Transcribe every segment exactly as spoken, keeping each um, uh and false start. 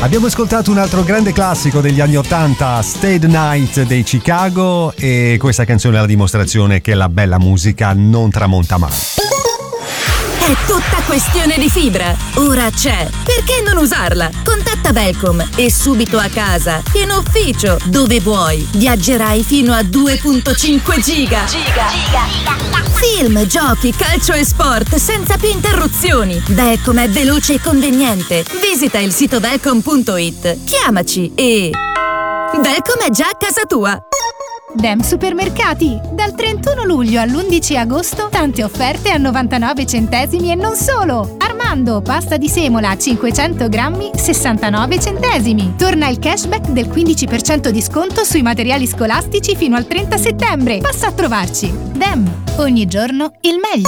Abbiamo ascoltato un altro grande classico degli anni ottanta, Stay the Night dei Chicago, e questa canzone è la dimostrazione che la bella musica non tramonta mai. È tutta questione di fibra. Ora c'è. Perché non usarla? Contatta Velcom e subito a casa, in ufficio, dove vuoi. Viaggerai fino a due virgola cinque giga. Giga. Film, giochi, calcio e sport senza più interruzioni. Velcom è veloce e conveniente. Visita il sito velcom punto it. Chiamaci e... Velcom è già a casa tua. Dem Supermercati. Dal trentuno luglio all'undici agosto, tante offerte a novantanove centesimi e non solo. Armando, pasta di semola cinquecento grammi, sessantanove centesimi. Torna il cashback del quindici per cento di sconto sui materiali scolastici fino al trenta settembre. Passa a trovarci. Dem, ogni giorno il meglio.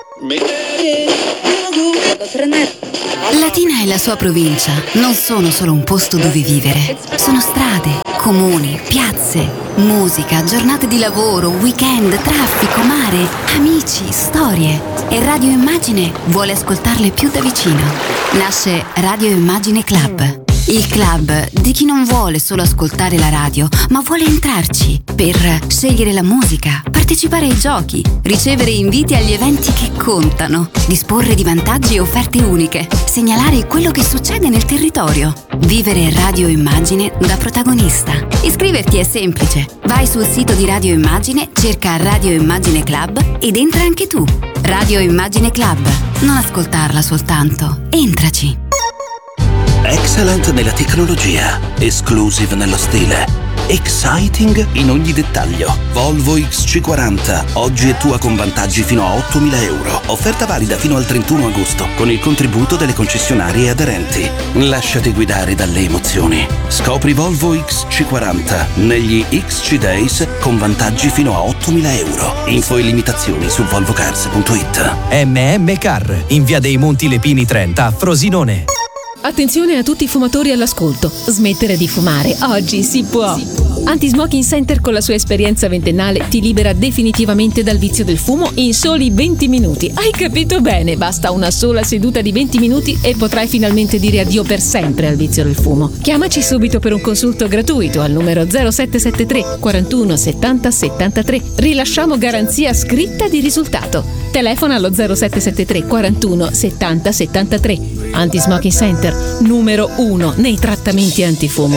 Latina e la sua provincia non sono solo un posto dove vivere. Sono strade, comuni, piazze, musica, giornate di lavoro, weekend, traffico, mare, amici, storie. E Radio Immagine vuole ascoltarle più da vicino. Nasce Radio Immagine Club. Il club di chi non vuole solo ascoltare la radio, ma vuole entrarci per scegliere la musica, partecipare ai giochi, ricevere inviti agli eventi che contano, disporre di vantaggi e offerte uniche, segnalare quello che succede nel territorio, vivere Radio Immagine da protagonista. Iscriverti è semplice. Vai sul sito di Radio Immagine, cerca Radio Immagine Club ed entra anche tu. Radio Immagine Club. Non ascoltarla soltanto, entraci. Excellent nella tecnologia, exclusive nello stile, exciting in ogni dettaglio. Volvo X C quaranta, oggi è tua con vantaggi fino a ottomila euro. Offerta valida fino al trentuno agosto, con il contributo delle concessionarie aderenti. Lasciati guidare dalle emozioni. Scopri Volvo X C quaranta negli X C Days con vantaggi fino a ottomila euro. Info e limitazioni su volvo cars punto it. M M Car, in via dei Monti Lepini trenta, Frosinone. Attenzione a tutti i fumatori all'ascolto. Smettere di fumare oggi si può. Anti-Smoking Center con la sua esperienza ventennale ti libera definitivamente dal vizio del fumo in soli venti minuti. Hai capito bene? Basta una sola seduta di venti minuti e potrai finalmente dire addio per sempre al vizio del fumo. Chiamaci subito per un consulto gratuito al numero zero sette sette tre quarantuno settanta settantatré. Rilasciamo garanzia scritta di risultato. Telefona allo zero sette sette tre quarantuno settanta settantatré. Anti-Smoking Center, numero uno nei trattamenti antifumo.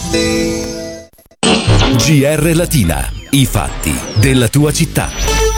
G R Latina, i fatti della tua città.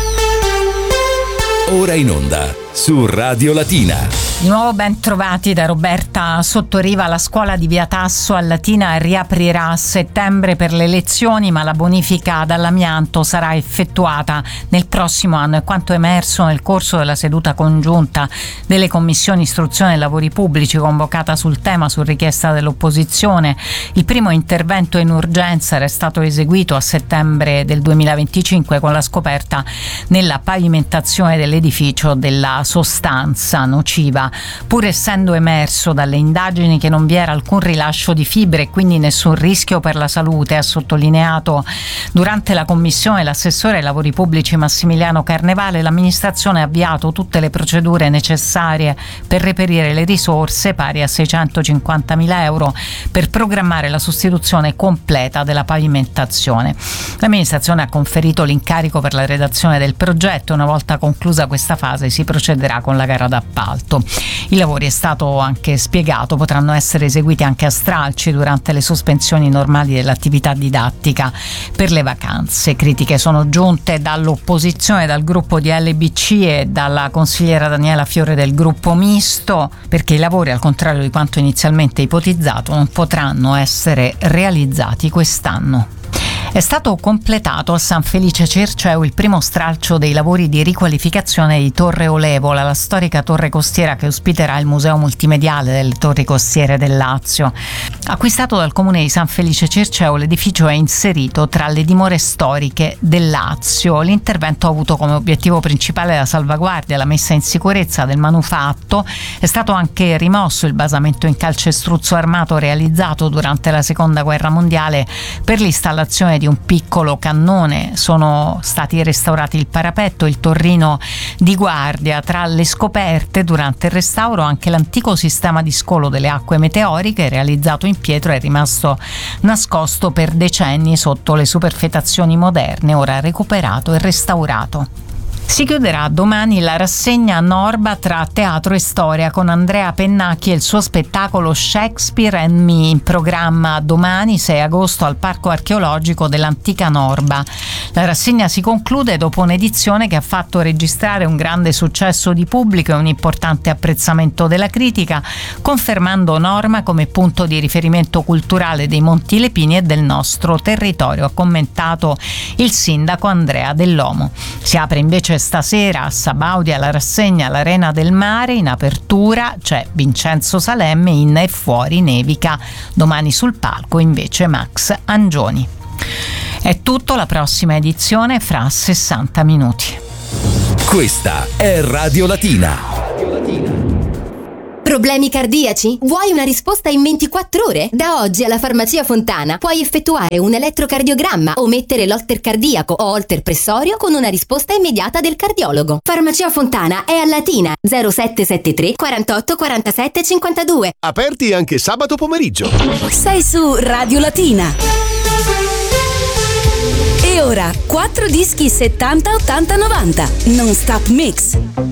Ora in onda su Radio Latina. Di nuovo ben trovati da Roberta Sottoriva. La scuola di Via Tasso a Latina riaprirà a settembre per le lezioni, ma la bonifica dall'amianto sarà effettuata nel prossimo anno. È quanto emerso nel corso della seduta congiunta delle commissioni istruzione e lavori pubblici convocata sul tema su richiesta dell'opposizione. Il primo intervento in urgenza era stato eseguito a settembre del duemilaventicinque con la scoperta nella pavimentazione dell'edificio della sostanza nociva. Pur essendo emerso dalle indagini che non vi era alcun rilascio di fibre e quindi nessun rischio per la salute, ha sottolineato durante la commissione l'assessore ai lavori pubblici Massimiliano Carnevale, l'amministrazione ha avviato tutte le procedure necessarie per reperire le risorse pari a seicentocinquantamila euro per programmare la sostituzione completa della pavimentazione. L'amministrazione ha conferito l'incarico per la redazione del progetto. Una volta conclusa questa fase si procederà con la gara d'appalto. I lavori, è stato anche spiegato, potranno essere eseguiti anche a stralci durante le sospensioni normali dell'attività didattica per le vacanze. Critiche sono giunte dall'opposizione, dal gruppo di L B C e dalla consigliera Daniela Fiore del gruppo misto, perché i lavori, al contrario di quanto inizialmente ipotizzato, non potranno essere realizzati quest'anno. È stato completato a San Felice Cerceo il primo stralcio dei lavori di riqualificazione di Torre Olevola, la storica torre costiera che ospiterà il Museo Multimediale delle Torri Costiere del Lazio. Acquistato dal comune di San Felice Cerceo, l'edificio è inserito tra le dimore storiche del Lazio. L'intervento ha avuto come obiettivo principale la salvaguardia e la messa in sicurezza del manufatto. È stato anche rimosso il basamento in calcestruzzo armato realizzato durante la Seconda Guerra Mondiale per l'installazione di un piccolo cannone. Sono stati restaurati il parapetto e il torrino di guardia. Tra le scoperte durante il restauro anche l'antico sistema di scolo delle acque meteoriche realizzato in pietra è rimasto nascosto per decenni sotto le superfetazioni moderne, ora recuperato e restaurato. Si chiuderà domani la rassegna Norba tra teatro e storia con Andrea Pennacchi e il suo spettacolo Shakespeare and Me, in programma domani sei agosto al Parco Archeologico dell'Antica Norba. La rassegna si conclude dopo un'edizione che ha fatto registrare un grande successo di pubblico e un importante apprezzamento della critica, confermando Norma come punto di riferimento culturale dei Monti Lepini e del nostro territorio, ha commentato il sindaco Andrea Dell'Omo. Si apre invece stasera a Sabaudia la rassegna all'Arena del Mare. In apertura c'è Vincenzo Salemme in E fuori nevica. Domani sul palco invece Max Angioni. È tutto, la prossima edizione fra sessanta minuti. Questa è Radio Latina. Problemi cardiaci? Vuoi una risposta in ventiquattro ore? Da oggi alla Farmacia Fontana puoi effettuare un elettrocardiogramma o mettere l'holter cardiaco o holter pressorio con una risposta immediata del cardiologo. Farmacia Fontana è a Latina zero sette sette tre quarantotto quarantasette cinquantadue. Aperti anche sabato pomeriggio. Sei su Radio Latina. E ora quattro dischi settanta ottanta novanta Non Stop Mix.